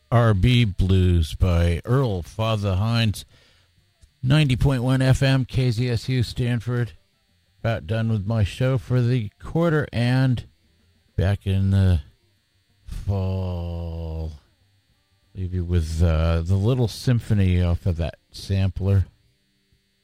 R.B. Blues by Earl Father Hines. 90.1 FM, KZSU Stanford. About done with my show for the quarter, and back in the fall. Leave you with the Little Symphony off of that sampler.